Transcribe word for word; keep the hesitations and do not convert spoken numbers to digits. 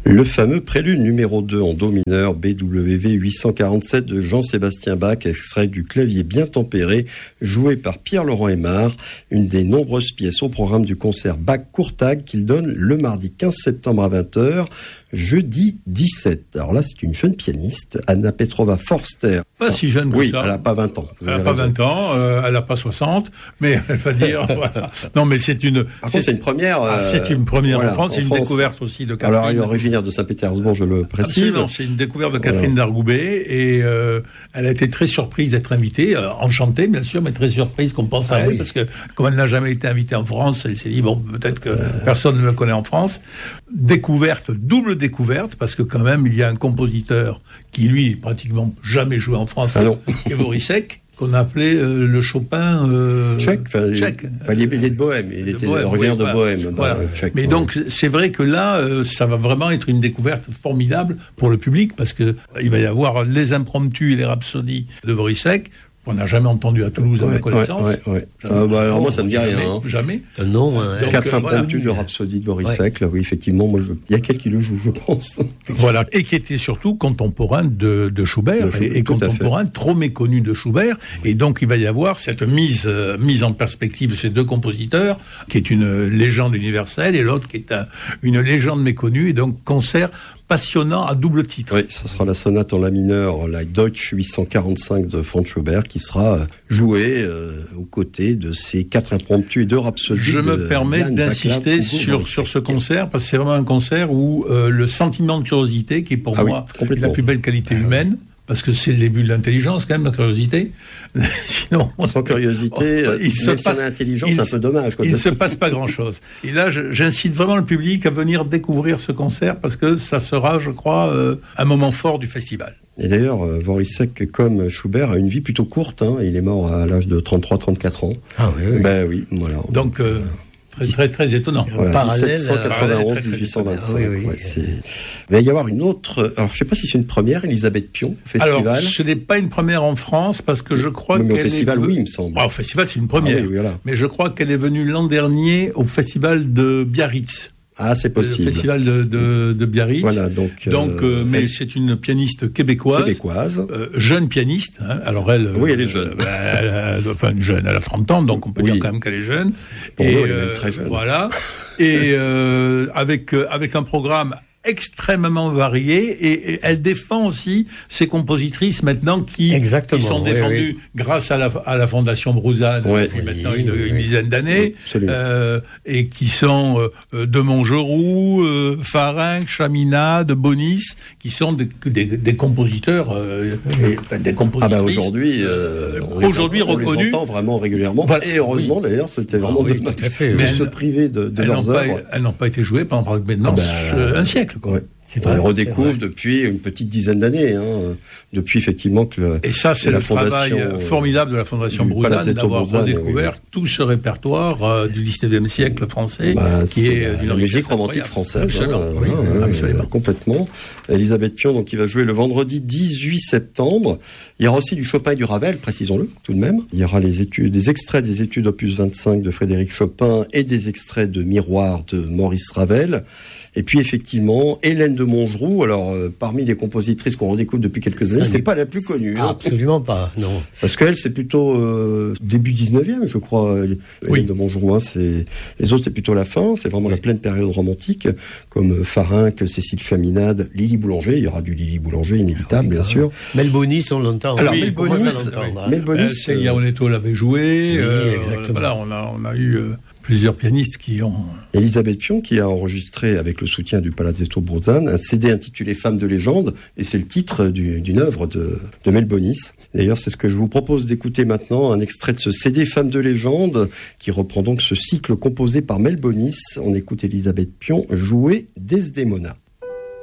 Le fameux prélude numéro deux en do mineur B W V huit cent quarante-sept de Jean-Sébastien Bach, extrait du clavier bien tempéré, joué par Pierre-Laurent Aymard, une des nombreuses pièces au programme du concert Bach-Courtag qu'il donne le mardi quinze septembre à vingt heures, jeudi dix-sept. Alors là, c'est une jeune pianiste, Anna Petrova Forster. Pas si jeune que oui, ça. Elle n'a pas vingt ans. Elle n'a pas vingt ans, euh, elle n'a pas soixante, mais elle va dire... voilà. Non, mais c'est une... Par contre, c'est une première... Ah, euh, c'est une première voilà, en France, en c'est une France. découverte aussi de Catherine. Alors, elle est originaire de Saint-Pétersbourg, je le précise. Absolument, c'est une découverte de Catherine voilà. Dargoubet, et euh, elle a été très surprise d'être invitée, euh, enchantée bien sûr, mais très surprise qu'on pense à ah, elle, oui. parce que comme elle n'a jamais été invitée en France, elle s'est dit, bon, peut-être que euh... personne ne me connaît en France. Découverte, double découverte, parce que quand même, il y a un compositeur qui, lui, pratiquement jamais joué en France, ah non. Kevorisek, qu'on appelait euh, le Chopin euh, tchèque. Enfin, tchèque. Enfin, il est de Bohème, il de était Bohème, originaire oui, de voilà. Bohème. Voilà. Bah, tchèque, Mais ouais. donc, c'est vrai que là, euh, ça va vraiment être une découverte formidable pour le public, parce que euh, il va y avoir les impromptus et les rhapsodies de Vorisek, qu'on n'a jamais entendu à Toulouse à ouais, ma connaissance. Ouais, ouais, ouais. Ah, bah, alors moi, ça me dit jamais, rien. Hein. Jamais. Euh, non. Hein, Donc, Quatre euh, impromptus voilà. de Rhapsodie de Vorisek, ouais. Là, oui, effectivement, moi, je... il y a quelqu'un qui le joue, je pense. Voilà, et qui était surtout contemporain de, de Schubert, de, et, et contemporain trop méconnu de Schubert, et donc il va y avoir cette mise, euh, mise en perspective de ces deux compositeurs, qui est une légende universelle, et l'autre qui est un, une légende méconnue, et donc concert passionnant à double titre. Oui, ça sera la sonate en la mineur, la Deutsch huit cent quarante-cinq de Franz Schubert, qui sera jouée euh, aux côtés de ces quatre impromptus et deux rhapsodies. Je me de permets Jan d'insister Vaclav sur, sur ce concert, parce que c'est vraiment un concert où euh, le sentiment de curiosité, qui est pour ah moi oui, la plus belle qualité ah, humaine, parce que c'est le début de l'intelligence, quand même, la curiosité. Sinon, sans curiosité, on, il se même passe, si on a intelligence, il, c'est un peu dommage. Quoi. Il ne se passe pas grand-chose. Et là, je, j'incite vraiment le public à venir découvrir ce concert, parce que ça sera, je crois, euh, un moment fort du festival. Et d'ailleurs, euh, Vorisek, comme Schubert, a une vie plutôt courte. Hein. Il est mort à l'âge de trentretrois trente-quatre ans. Ah oui, oui. Ben oui, voilà. Donc... Euh, Très, très, très étonnant. Voilà, Parallèle, dix-sept cent quatre-vingt-onze à dix-huit cent vingt-cinq. Oui, oui. Ouais, c'est... Il va y avoir une autre... Alors, je ne sais pas si c'est une première, Elisabeth Pion, au festival. Alors, ce n'est pas une première en France, parce que je crois mais qu'elle au festival, est... oui, il me semble. Ah, au festival, c'est une première. Ah, oui, voilà. Mais je crois qu'elle est venue l'an dernier au festival de Biarritz. Ah, c'est possible. Le festival de, de, de Biarritz. Voilà, donc... donc euh, mais elle... c'est une pianiste québécoise. Québécoise. Euh, jeune pianiste. Hein. Alors elle... Oui, elle est jeune. Euh, elle, elle, enfin, jeune, elle a trente ans, donc on peut oui. dire quand même qu'elle est jeune. Pour et, nous, elle est euh, même très jeune. Voilà. Et euh, avec, euh, avec un programme extrêmement variée, et, et elle défend aussi ces compositrices maintenant qui, qui sont défendues oui, oui. grâce à la, à la Fondation Bruzane oui, depuis oui, maintenant oui, une, oui, une dizaine d'années, oui, euh, et qui sont euh, de Montgeroux, euh, Farinck, Chaminade, Bonis, qui sont des, des, des compositeurs, euh, et, enfin, des compositrices. Ah bah aujourd'hui, euh, aujourd'hui reconnus. On les entend vraiment régulièrement. Voilà. Et heureusement oui. d'ailleurs, c'était vraiment ah, oui, dommage de elles, se priver de, de leurs œuvres. Elles n'ont pas été jouées pendant maintenant ah bah, un siècle. Quoi. Ouais. C'est vrai, on les redécouvre depuis une petite dizaine d'années, hein, depuis effectivement que le, et ça c'est le travail euh, formidable de la Fondation Bruzane d'avoir Bruzane, redécouvert oui, oui. tout ce répertoire euh, du dix-neuvième siècle français bah, qui est, est d'une musique romantique française, absolument, hein, oui, hein, absolument. Euh, complètement. Elisabeth Pion, donc qui va jouer le vendredi dix-huit septembre. Il y aura aussi du Chopin et du Ravel, précisons-le tout de même. Il y aura les études, des extraits des études opus vingt-cinq de Frédéric Chopin et des extraits de Miroir de Maurice Ravel. Et puis effectivement, Hélène de Montgeroux, alors euh, parmi les compositrices qu'on redécouvre depuis quelques années, c'est pas la plus connue. Hein. Absolument pas, non. Parce qu'elle, c'est plutôt euh, début dix-neuvième, je crois, Hélène oui. de Montgeroux. Hein, c'est... Les autres, c'est plutôt la fin, c'est vraiment oui. la pleine période romantique, comme Farinck, Cécile Chaminade, Lily Boulanger, il y aura du Lily Boulanger, inévitable, oui, bien sûr. Mel Bonis, on l'entend. Alors, oui, Mel Bonis, Mel Bonis... Celia Onetto l'avait joué, oui, euh, exactement. Voilà, on a, on a eu... Euh, plusieurs pianistes qui ont... Elisabeth Pion qui a enregistré avec le soutien du Palazzetto Bruzane un C D intitulé Femmes de légende, et c'est le titre du, d'une œuvre de, de Mel Bonis. D'ailleurs, c'est ce que je vous propose d'écouter maintenant, un extrait de ce C D Femmes de légende qui reprend donc ce cycle composé par Mel Bonis. On écoute Elisabeth Pion jouer Desdemona.